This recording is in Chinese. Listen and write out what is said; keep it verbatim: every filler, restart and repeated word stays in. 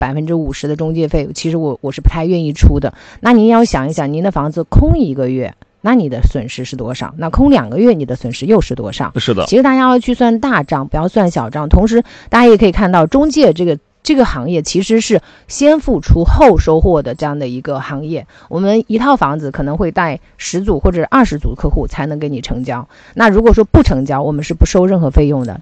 百分之五十的中介费，其实我我是不太愿意出的。那您要想一想，您的房子空一个月，那你的损失是多少？那空两个月，你的损失又是多少？ 是的， 其实大家要去算大账，不要算小账。同时，大家也可以看到，中介这个这个行业其实是先付出后收获的这样的一个行业。我们一套房子可能会带十组或者二十组客户才能给你成交。那如果说不成交，我们是不收任何费用的。